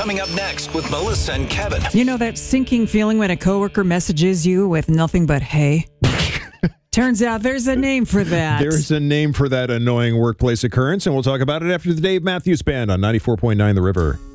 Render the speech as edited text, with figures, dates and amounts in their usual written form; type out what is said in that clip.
Coming up next with Melissa and Kevin. You know that sinking feeling when a coworker messages you with nothing but hey? Turns out there's a name for that. There's a name for that annoying workplace occurrence, and we'll talk about it after the Dave Matthews Band on 94.9 The River.